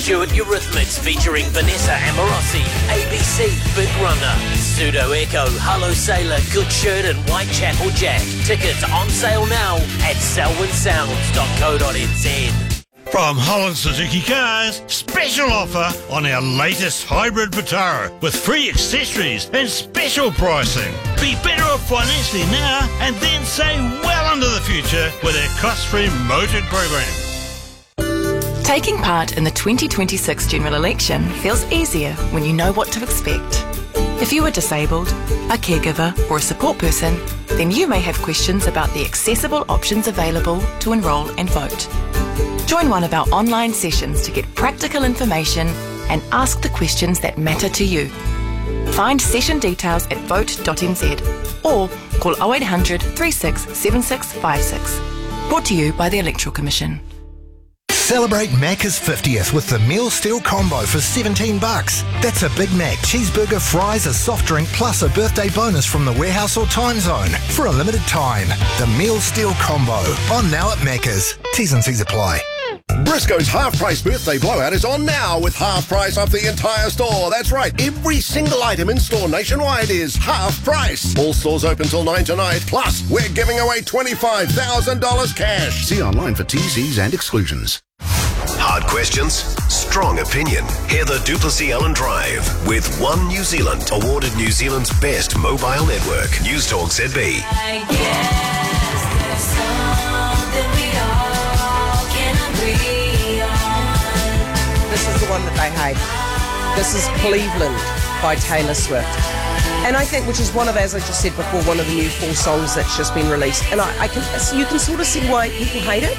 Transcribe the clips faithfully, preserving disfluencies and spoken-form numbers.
Stewart Eurythmics featuring Vanessa Amorosi, A B C, Big Runner, Pseudo Echo, Hello Sailor, Good Shirt and Whitechapel Jack. Tickets on sale now at selwyn sounds dot co dot n z. From Holland Suzuki Cars, special offer on our latest hybrid Vitara with free accessories and special pricing. Be better off financially now and then save well into the future with our cost-free motored program. Taking part in the twenty twenty-six general election feels easier when you know what to expect. If you are disabled, a caregiver or a support person, then you may have questions about the accessible options available to enrol and vote. Join one of our online sessions to get practical information and ask the questions that matter to you. Find session details at vote dot n z or call oh eight hundred, three six seven six five six. Brought to you by the Electoral Commission. Celebrate Macca's fiftieth with the Meal Steal Combo for seventeen bucks. That's a Big Mac, cheeseburger, fries, a soft drink, plus a birthday bonus from the warehouse or time zone for a limited time. The Meal Steal Combo. On now at Macca's. T's and C's apply. Briscoe's half-price birthday blowout is on now with half price off the entire store. That's right, every single item in store nationwide is half price. All stores open till nine tonight. Plus, we're giving away twenty-five thousand dollars cash. See online for T Cs and exclusions. Hard questions, strong opinion. Hear the Duplessis Allen Drive with One New Zealand, awarded New Zealand's best mobile network. News Talk Z B. I guess there's something we all can agree on. This is the one that they hate. This is Cleveland by Taylor Swift. And I think, which is one of, as I just said before, one of the new four songs that's just been released. And I, I can, so you can sort of see why people hate it.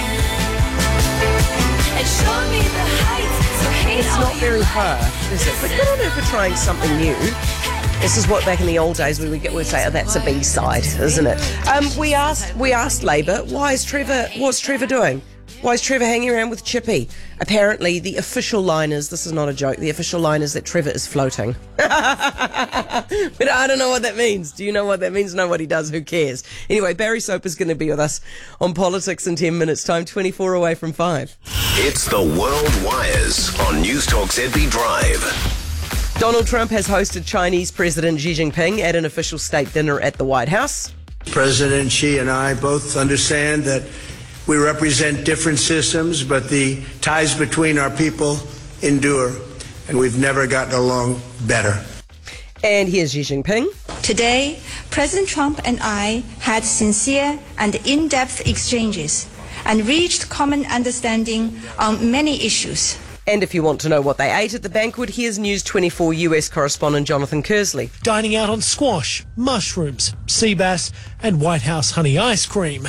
It's not very hard, is it? But good on her for trying something new. This is what back in the old days we would get, we'd say, oh, that's a B-side, isn't it? Um, we asked we asked Labour, why is Trevor, what's Trevor doing? Why is Trevor hanging around with Chippy? Apparently, the official line is, this is not a joke, the official line is that Trevor is floating. But I don't know what that means. Do you know what that means? No, what he does, who cares? Anyway, Barry Soper's going to be with us on Politics in ten minutes time, twenty-four away from five. It's the World Wires on News Talk Z B Drive. Donald Trump has hosted Chinese President Xi Jinping at an official state dinner at the White House. President Xi and I both understand that we represent different systems, but the ties between our people endure, and we've never gotten along better. And here's Xi Jinping. Today, President Trump and I had sincere and in-depth exchanges and reached common understanding on many issues. And if you want to know what they ate at the banquet, here's News twenty-four U S correspondent Jonathan Kersley. Dining out on squash, mushrooms, sea bass and White House honey ice cream.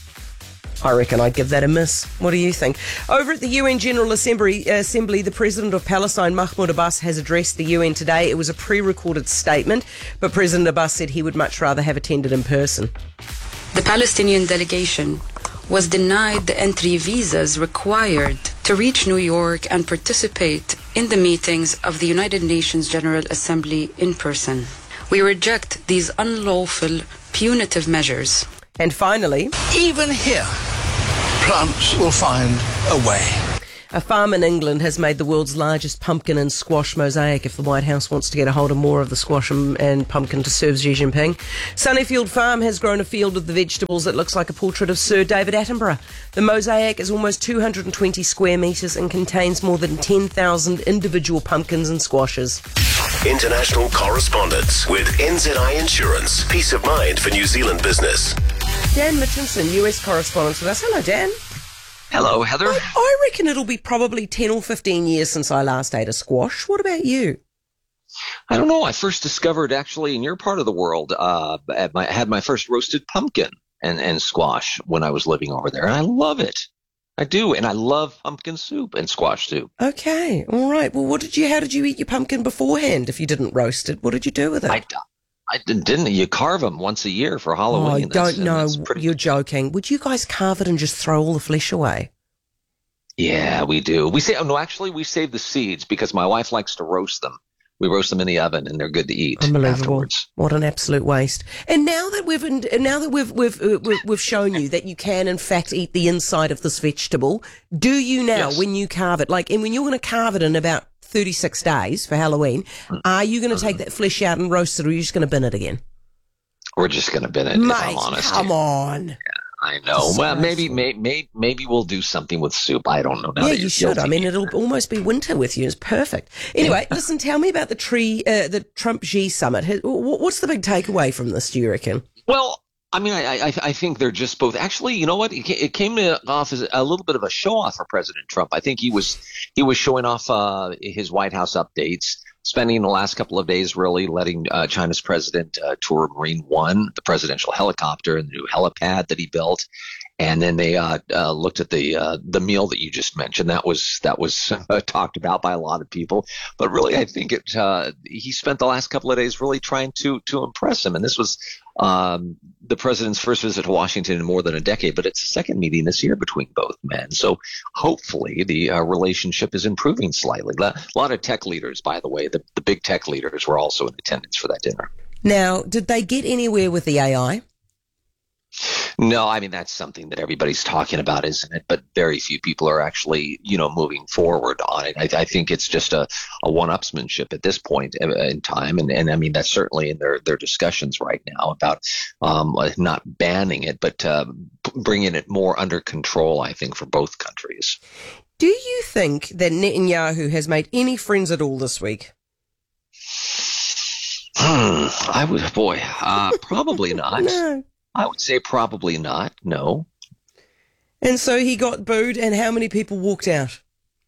I reckon I'd give that a miss. What do you think? Over at the U N General Assembly, uh, Assembly, the President of Palestine, Mahmoud Abbas, has addressed the U N today. It was a pre-recorded statement, but President Abbas said he would much rather have attended in person. The Palestinian delegation was denied the entry visas required to reach New York and participate in the meetings of the United Nations General Assembly in person. We reject these unlawful, punitive measures. And finally, even here, plants will find a way. A farm in England has made the world's largest pumpkin and squash mosaic if the White House wants to get a hold of more of the squash and pumpkin to serve Xi Jinping. Sunnyfield Farm has grown a field of the vegetables that looks like a portrait of Sir David Attenborough. The mosaic is almost two hundred twenty square metres and contains more than ten thousand individual pumpkins and squashes. International correspondence with N Z I Insurance. Peace of mind for New Zealand business. Dan Mitchinson, U S correspondent with us. Hello, Dan. Hello, Heather. I, I reckon it'll be probably ten or fifteen years since I last ate a squash. What about you? I don't know. I first discovered, actually, in your part of the world, uh, I my, had my first roasted pumpkin and, and squash when I was living over there. And I love it. I do. And I love pumpkin soup and squash soup. Okay. All right. Well, what did you, how did you eat your pumpkin beforehand if you didn't roast it? What did you do with it? I, I didn't. You carve them once a year for Halloween. Oh, I don't know. Pretty... You're joking. Would you guys carve it and just throw all the flesh away? Yeah, we do. We say, oh, no, actually, we save the seeds because my wife likes to roast them. we roast them in the oven, and they're good to eat Unbelievable. afterwards. What an absolute waste. And now that we've now that we've we've uh, we've, we've shown you that you can in fact eat the inside of this vegetable, do you now Yes. when you carve it, like and when you're going to carve it in about thirty-six days for Halloween, are you going to take that flesh out and roast it, or are you just going to bin it again? We're just going to bin it, Mate, if I'm honest. come on. I know. Well, maybe, maybe, maybe, maybe we'll do something with soup. I don't know. Now Yeah, that you you're should. I guilty. mean, it'll almost be winter with you. It's perfect. Anyway, listen, tell me about the tree, uh, the Trump Xi summit. Wh- What's the big takeaway from this, do you reckon? Well, I mean, I, I, I think they're just both. Actually, you know what? It, ca- it came to- off as a little bit of a show off for President Trump. I think he was he was showing off uh, his White House updates, spending the last couple of days really letting uh, China's president uh, tour Marine One, the presidential helicopter, and the new helipad that he built. And then they uh, uh, looked at the uh, the meal that you just mentioned. That was that was uh, talked about by a lot of people. But really, I think it uh, he spent the last couple of days really trying to to impress him. And this was um, the president's first visit to Washington in more than a decade. But it's the second meeting this year between both men. So hopefully the uh, relationship is improving slightly. A lot of tech leaders, by the way, the, the big tech leaders were also in attendance for that dinner. Now, did they get anywhere with the A I? No, I mean, that's something that everybody's talking about, isn't it? But very few people are actually, you know, moving forward on it. I, I think it's just a, a one-upsmanship at this point in time. And, and I mean, that's certainly in their, their discussions right now about um, not banning it, but uh, bringing it more under control, I think, for both countries. Do you think that Netanyahu has made any friends at all this week? Hmm, I would, boy, uh, probably not. No. I would say probably not. No. And so he got booed, and how many people walked out?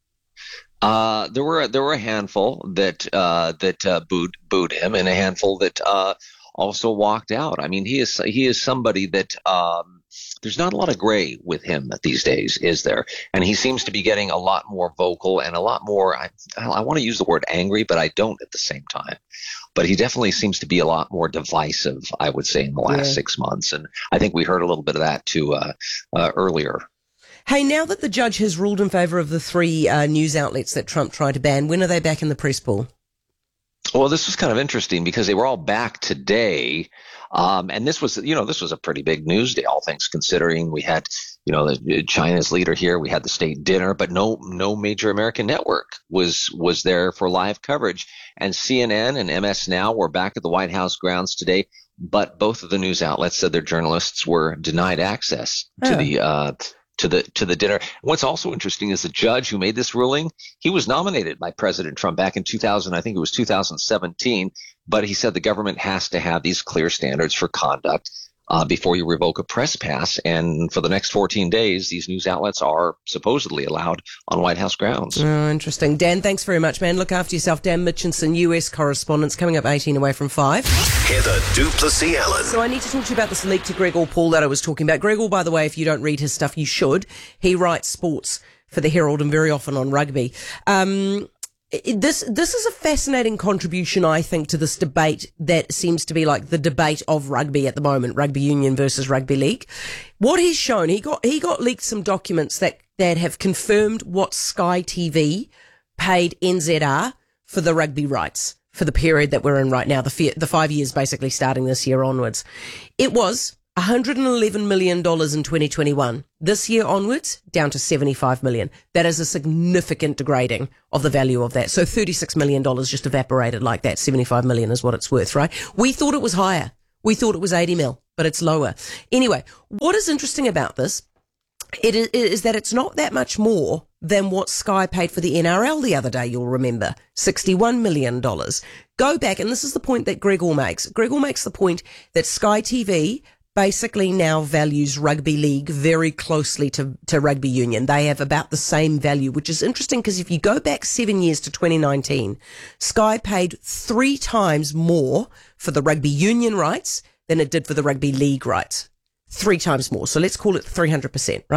Uh, there were there were a handful that uh, that uh, booed booed him, and a handful that uh, also walked out. I mean, he is he is somebody that um, there's not a lot of gray with him these days, is there? And he seems to be getting a lot more vocal and a lot more. I, I want to use the word angry, but I don't at the same time. But he definitely seems to be a lot more divisive, I would say, in the last Yeah. six months. And I think we heard a little bit of that too uh, uh, earlier. Hey, now that the judge has ruled in favour of the three uh, news outlets that Trump tried to ban, when are they back in the press pool? Well, this was kind of interesting because they were all back today. Um, and this was, you know, this was a pretty big news day, all things considering. We had, you know, the, China's leader here. We had the state dinner, but no, no major American network was, was there for live coverage. And C N N and M S Now were back at the White House grounds today, but both of the news outlets said their journalists were denied access to Oh. the, uh, to the to the dinner. What's also interesting is the judge who made this ruling, he was nominated by President Trump back in two thousand, I think it was two thousand seventeen, but he said the government has to have these clear standards for conduct uh, before you revoke a press pass. And for the next fourteen days, these news outlets are supposedly allowed on White House grounds. Oh, interesting. Dan, thanks very much, man. Look after yourself. Dan Mitchinson, U S correspondent, coming up eighteen away from five. Heather Duplessis Allen. So I need to talk to you about this leak to Greg Paul that I was talking about. Greg, by the way, if you don't read his stuff, you should. He writes sports for the Herald and very often on rugby. Um, it- this this is a fascinating contribution, I think, to this debate that seems to be like the debate of rugby at the moment, rugby union versus rugby league. What he's shown, he got he got leaked some documents that, that have confirmed what Sky T V paid N Z R for the rugby rights for the period that we're in right now, the fi- the five years basically starting this year onwards. It was one hundred eleven million dollars in twenty twenty-one. This year onwards, down to seventy-five million dollars. That is a significant degrading of the value of that. So thirty-six million dollars just evaporated like that. seventy-five million dollars is what it's worth, right? We thought it was higher. We thought it was eighty mil, but it's lower. Anyway, what is interesting about this It is, is that it's not that much more than what Sky paid for the N R L the other day, you'll remember. sixty-one million dollars. Go back, and this is the point that Gregor makes. Gregor makes the point that Sky T V basically now values rugby league very closely to, to rugby union. They have about the same value, which is interesting because if you go back seven years to twenty nineteen, Sky paid three times more for the rugby union rights than it did for the rugby league rights. Three times more. So let's call it three hundred percent, right?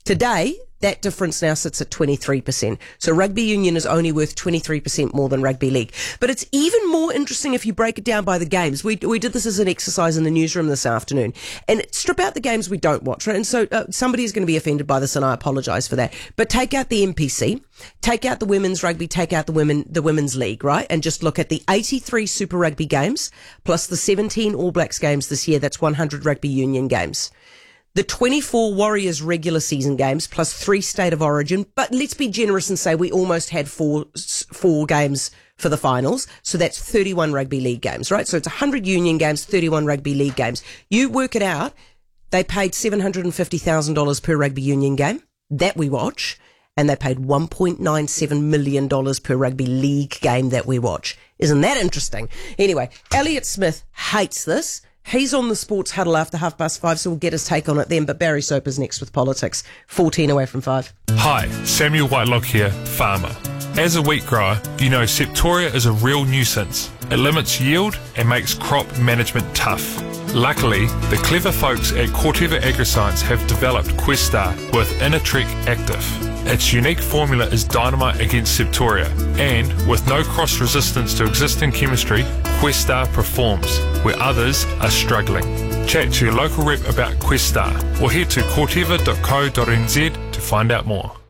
Today, that difference now sits at twenty-three percent. So rugby union is only worth twenty-three percent more than rugby league. But it's even more interesting if you break it down by the games. We we did this as an exercise in the newsroom this afternoon. And strip out the games we don't watch, right? And so uh, somebody is going to be offended by this, and I apologise for that. But take out the M P C, take out the women's rugby, take out the women the women's league, right? And just look at the eighty-three Super Rugby games plus the seventeen All Blacks games this year. That's one hundred rugby union games. The twenty-four Warriors regular season games plus three State of Origin. But let's be generous and say we almost had four, four games for the finals. So that's thirty-one rugby league games, right? So it's one hundred union games, thirty-one rugby league games. You work it out. They paid seven hundred fifty thousand dollars per rugby union game that we watch. And they paid one point nine seven million dollars per rugby league game that we watch. Isn't that interesting? Anyway, Elliot Smith hates this. He's on the Sports Huddle after half past five, so we'll get his take on it then. But Barry Soper's next with politics. fourteen away from five. Hi, Samuel Whitelock here, farmer. As a wheat grower, you know Septoria is a real nuisance. It limits yield and makes crop management tough. Luckily, the clever folks at Corteva Agriscience have developed Questar with Inatrek Active. Its unique formula is dynamite against Septoria, and with no cross-resistance to existing chemistry, Questar performs where others are struggling. Chat to your local rep about Questar or head to corteva dot co dot n z to find out more.